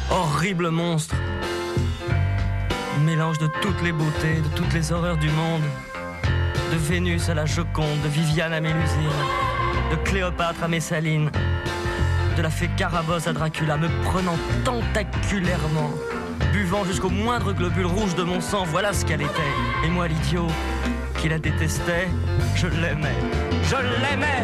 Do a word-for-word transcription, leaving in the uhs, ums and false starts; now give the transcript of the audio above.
horrible monstre, mélange de toutes les beautés, de toutes les horreurs du monde, de Vénus à la Joconde, de Viviane à Mélusine, de Cléopâtre à Messaline, de la fée Carabosse à Dracula, me prenant tentaculairement, buvant jusqu'au moindre globule rouge de mon sang, voilà ce qu'elle était. Et moi, l'idiot qui la détestait, je l'aimais, je l'aimais.